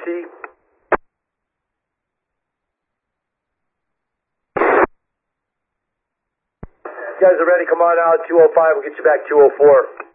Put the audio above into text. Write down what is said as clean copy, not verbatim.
copy. You guys are ready? Come on out, 205. We'll get you back 204.